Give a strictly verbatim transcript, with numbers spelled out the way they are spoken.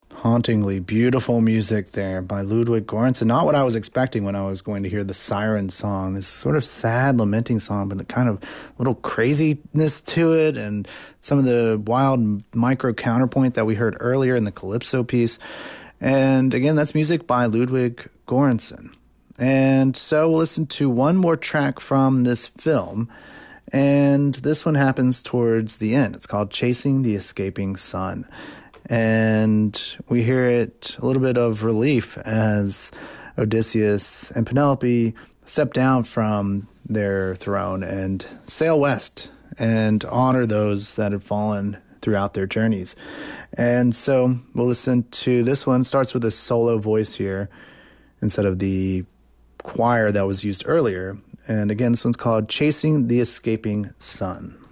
Hauntingly beautiful music there by Ludwig Göransson. Not what I was expecting when I was going to hear the Siren song. This sort of sad, lamenting song, but a kind of little craziness to it, and some of the wild micro counterpoint that we heard earlier in the Calypso piece. And again, that's music by Ludwig Göransson. And so we'll listen to one more track from this film, and this one happens towards the end. It's called Chasing the Escaping Sun. And we hear it a little bit of relief as Odysseus and Penelope step down from their throne and sail west and honor those that had fallen throughout their journeys. And so we'll listen to this one. Starts with a solo voice here instead of the choir that was used earlier. And again, this one's called Chasing the Escaping Sun.